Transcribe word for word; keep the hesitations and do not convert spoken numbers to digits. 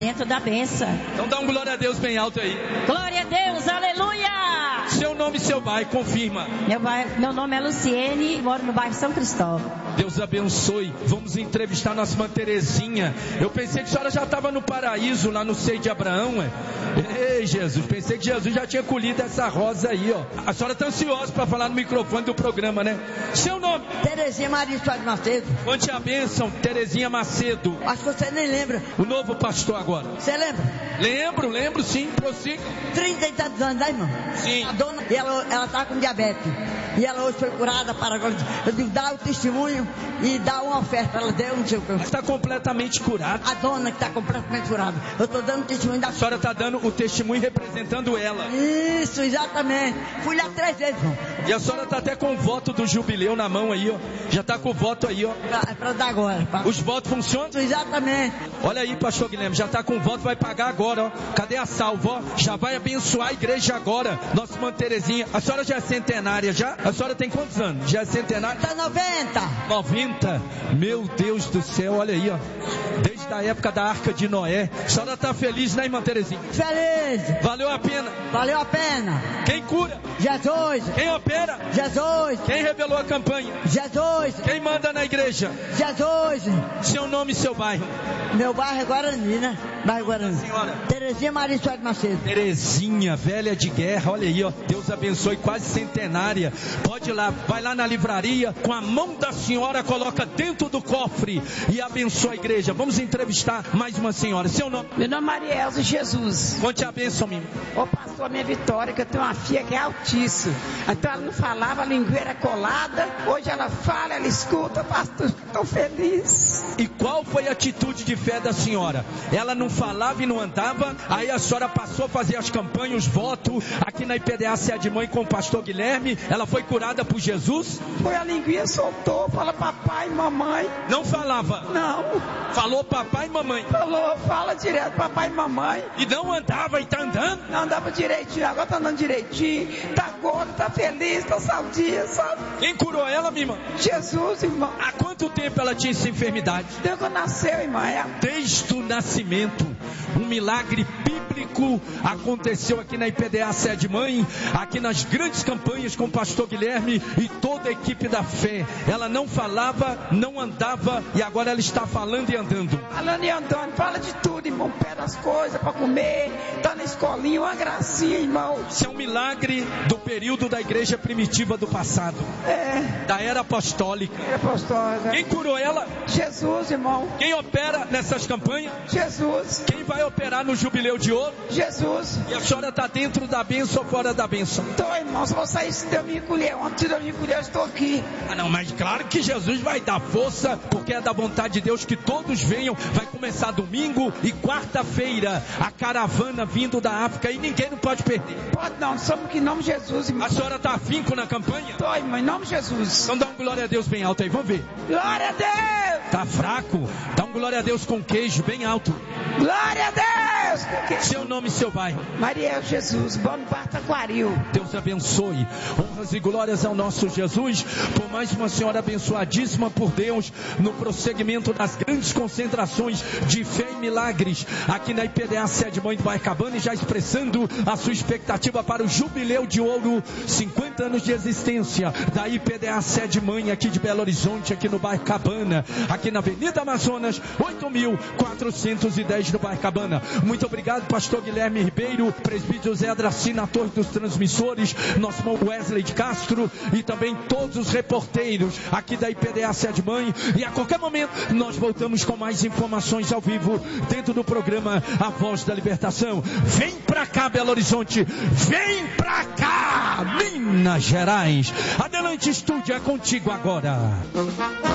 Dentro da benção. Então dá um glória a Deus bem alto aí. Glória a Deus, aleluia! Seu nome e seu bairro, confirma. Meu, bairro, meu nome é Luciene, moro no bairro São Cristóvão. Deus abençoe. Vamos entrevistar nossa irmã Terezinha. Eu pensei que a senhora já estava no paraíso, lá no seio de Abraão. É? Ei, Jesus, pensei que Jesus já tinha colhido essa rosa aí, ó. A senhora está ansiosa para falar no microfone do programa, né? Seu nome? Terezinha Maria Soares Macedo. Conte a bênção, Terezinha Macedo. Acho que você nem lembra. O novo pastor agora. Você lembra? Lembro, lembro sim, prossiga. trinta e tantos anos, né, irmão? Sim. A dona, ela, ela tá com diabetes. E ela hoje foi curada para agora. Eu digo, dá o testemunho e dá uma oferta. Ela deu, não sei o que. Ela está completamente curada. A dona que está completamente curada. Eu estou dando testemunho da... A senhora está dando o testemunho representando ela. Isso, exatamente. Fui lá três vezes, irmão. E a senhora está até com o voto do jubileu na mão aí, ó. Já está com o voto aí, ó. É para dar agora. Pra... Os votos funcionam? Isso, exatamente. Olha aí, pastor Guilherme, já está com o voto, vai pagar agora, ó. Cadê a salva, ó? Já vai abençoar a igreja agora. Nossa irmã Terezinha. A senhora já é centenária, já? A senhora tem quantos anos? Já é centenária? Está noventa. noventa? Meu Deus do céu, olha aí, ó. Desde a época da Arca de Noé. A senhora está feliz, né, irmã Terezinha? Feliz. Valeu a pena? Valeu a pena. Quem cura? Jesus. Quem opera? Jesus. Quem revelou a campanha? Jesus. Quem manda na igreja? Jesus. Seu nome e seu bairro? Meu bairro é Guarani, né? Bairro Guarani. Senhora? Terezinha Maria Soares Macedo. Terezinha, velha de guerra, olha aí, ó. Deus abençoe, quase centenária. Pode ir lá, vai lá na livraria, com a mão da senhora, coloca dentro do cofre e abençoa a igreja. Vamos entrevistar mais uma senhora. Seu nome? Meu nome é Maria Elza Jesus. Conte a bênção, minha. Ô pastor, minha Vitória, que eu tenho uma filha que é altíssima. Então ela não falava, a língua era colada. Hoje ela fala, ela escuta. Pastor, estou feliz. E qual foi a atitude de fé da senhora? Ela não falava e não andava, aí a senhora passou a fazer as campanhas, os votos, aqui na I P D A Sede Mãe com o pastor Guilherme. Ela foi curada por Jesus? Foi, a linguinha soltou, fala papai e mamãe. Não falava? Não. Falou papai e mamãe? Falou, fala direto, papai e mamãe. E não andava e tá andando? Não andava direitinho, agora tá andando direitinho. Tá gordo, tá feliz, tá saudinha, sabe? Quem curou ela, minha irmã? Jesus, irmão. Há quanto tempo ela tinha essa enfermidade? Desde que nasceu, irmã. É. Desde o nascimento. Um milagre bíblico aconteceu aqui na I P D A Sede Mãe, aqui nas grandes campanhas com o pastor Guilherme e toda a equipe da fé. Ela não falava, não andava e agora ela está falando e andando. Falando e andando, fala de tudo, irmão. Pede as coisas para comer, tá na escolinha, uma gracinha, irmão. Isso é um milagre do período da igreja primitiva do passado. É. Da era apostólica. Era apostólica. Quem curou ela? Jesus, irmão. Quem opera nessas campanhas? Jesus. Quem vai operar no jubileu de ouro? Jesus. E a senhora está dentro da bênção ou fora da bênção? Tô, irmão, se eu sair, se Deus me recolher, antes de Deus me recolher, eu estou aqui. Ah não, mas claro que Jesus vai dar força, porque é da vontade de Deus que todos venham. Vai começar domingo e quarta-feira a caravana vindo da África e ninguém não pode perder. Pode não, somos que em nome de Jesus, irmão. A senhora está afinco na campanha? Tô, irmão, em nome de Jesus. Então dá um glória a Deus bem alto aí, vamos ver. Glória a Deus! Tá fraco? Dá um glória a Deus com queijo bem alto. Glória a Deus! Porque... Seu nome e seu bairro? Maria Jesus, Bom Taquaril. Deus abençoe. Honras e glórias ao nosso Jesus, por mais uma senhora abençoadíssima por Deus, no prosseguimento das grandes concentrações de fé e milagres, aqui na I P D A Sede Mãe do Bairracabana, e já expressando a sua expectativa para o Jubileu de Ouro, cinquenta anos de existência da I P D A Sede Mãe aqui de Belo Horizonte, aqui no Bairracabana, aqui na Avenida Amazonas, oito mil quatrocentos e dez no Bairracabana. Muito obrigado, pastor Guilherme Ribeiro, presbítero Zé Adracina, torre dos transmissores, nosso irmão Wesley de Castro e também todos os reporteiros aqui da I P D A Sede Mãe. E a qualquer momento nós voltamos com mais informações ao vivo dentro do programa A Voz da Libertação. Vem pra cá, Belo Horizonte, vem pra cá, Minas Gerais. Adelante, estúdio, é contigo agora.